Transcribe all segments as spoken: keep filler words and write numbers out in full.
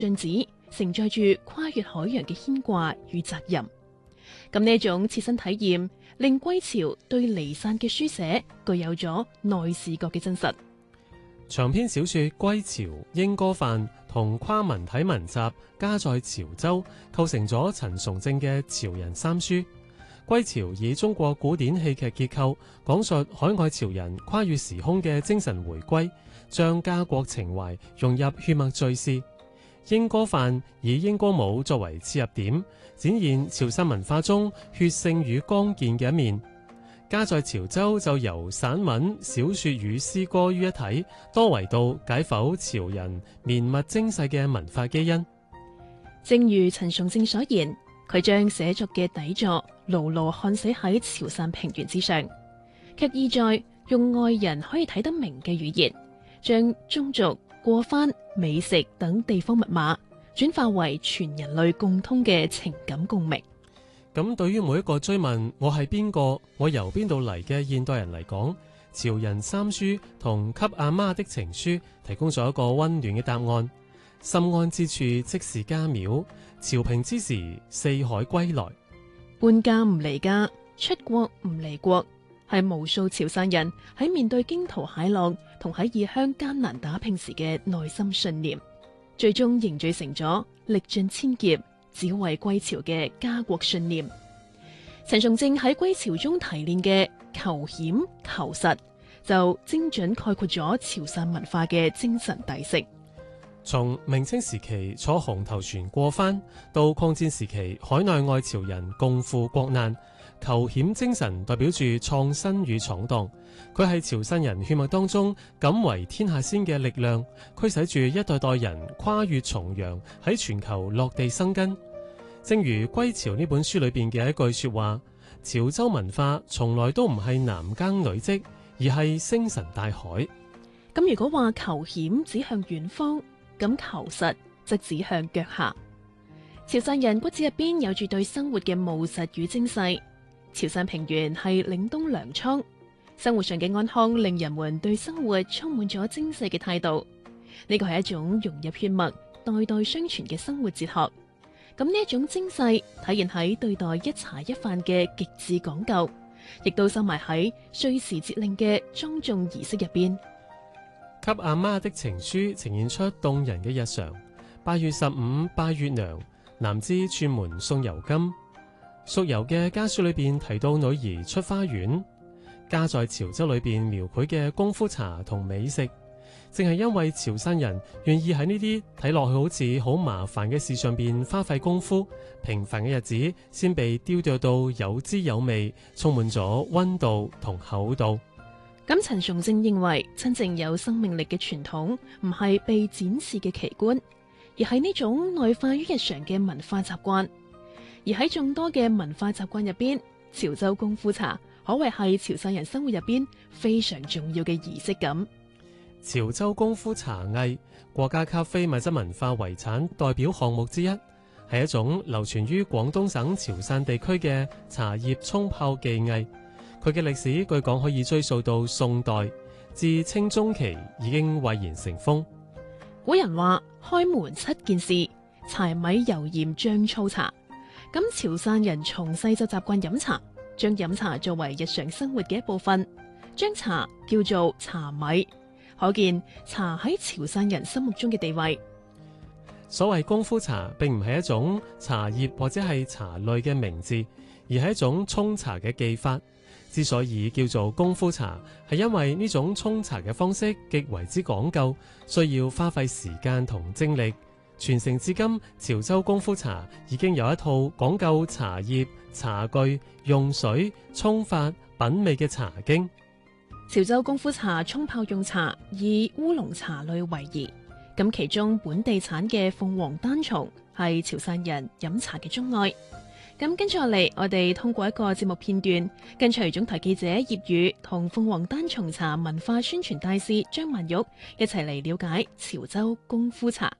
信紙承載住跨越海洋嘅牽掛與責任。咁呢一種切身體驗，令歸潮對離散嘅書寫具有咗內視覺嘅真實。 長篇小說《歸潮》《鶯歌範》同跨文體文集《家在潮州》構成咗陳崇正嘅潮人三書。歸潮以中國古典戲劇結構，講述海外潮人跨越時空嘅精神回歸，將家國情懷融入血脈敘事。鶯歌範以鶯歌舞作為切入點，展現潮汕文化中血性與剛健嘅一面。家在潮州就由散文、小說與詩歌於一體，多維度解剖潮人綿密精細嘅文化基因。 正如陳崇正所言，佢將寫作嘅底座牢牢焊死喺潮汕平原之上，卻意在用外人可以睇得明嘅語言，將宗族、過番、美食等地方密碼轉化為全人類共通嘅情感共鳴。 咁對於每一個追問我係邊個，我由邊度嚟嘅現代人嚟講，潮人三書同給阿媽的情書提供咗一個溫暖嘅答案。心安之處即是家廟，潮平之時四海歸來。 搬家唔離家，出國唔離國，係無數潮汕人喺面對驚濤駭浪同喺異鄉艱難打拼時嘅內心信念，最終凝聚成咗歷盡千劫只為歸潮嘅家國信念。陳崇正喺歸潮中提煉嘅求險求實，就精準概括咗潮汕文化嘅精神底色。 從明清時期坐紅頭船過番，到抗戰時期海內外潮人共赴國難，求險精神代表住創新與闖蕩。佢係潮汕人血脈當中敢為天下先嘅力量，驅使住一代代人跨越重洋，喺全球落地生根。正如《歸潮》呢本書裏邊嘅一句說話，潮州文化從來都唔係男耕女織，而係星辰大海。 咁如果話求險指向遠方，咁求實則指向腳下。潮汕人骨子入邊有住對生活嘅務實與精細。潮汕平原係嶺東糧倉，生活上嘅安康令人們對生活充滿咗精細嘅態度。呢個係一種融入血脈、代代相傳嘅生活哲學。咁呢一種精細體現喺對待一茶一飯嘅極致講究，亦都收埋喺歲時節令嘅莊重儀式入邊。 給阿媽的情書呈現出動人嘅日常。八月十五拜月娘，男知串門送油金。蜀游嘅家書裏邊提到女兒出花園。家在潮州裏邊描繪嘅功夫茶同美食，正係因為潮汕人願意喺呢啲睇落去好似好麻煩嘅事上邊花費功夫，平凡嘅日子先被雕琢到有滋有味，充滿咗溫度同厚度。 咁陳崇正認為，真正有生命力嘅傳統唔係被展示嘅奇觀，而係呢種內化於日常嘅文化習慣。而喺眾多嘅文化習慣入邊，潮州功夫茶可謂係潮汕人生活入邊非常重要嘅儀式感。 潮州功夫茶藝，國家級非物質文化遺產代表項目之一，係一種流傳於廣東省潮汕地區嘅茶葉沖泡技藝。佢嘅歷史據講可以追溯到宋代，至清中期已經蔚然成風。 古人話開門七件事，柴米油鹽醬醋茶。咁潮汕人從細就習慣飲茶，將飲茶作為日常生活嘅一部分，將茶叫做茶米，可見茶喺潮汕人心目中嘅地位。 所謂功夫茶並唔係一種茶葉或者係茶類嘅名字，而係一種沖茶嘅技法。之所以叫做功夫茶，係因為呢種沖茶嘅方式極為之講究，需要花費時間同精力。傳承至今，潮州功夫茶已經有一套講究茶葉、茶具、用水、沖法、品味嘅茶經。 潮州功夫茶沖泡用茶以烏龍茶類為宜，咁其中本地產嘅鳳凰單叢係潮汕人飲茶嘅鍾愛。咁跟住落嚟，我哋通過一個節目片段，跟隨總台記者葉宇同鳳凰單叢茶文化宣傳大使張曼玉一齊嚟了解潮州功夫茶。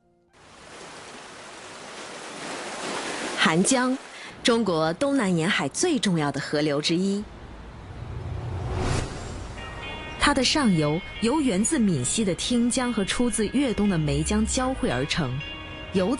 韓江，中國東南沿海最重要的河流之一，它的上游由源自閩西的汀江和出自粵東的梅江交匯而成。 游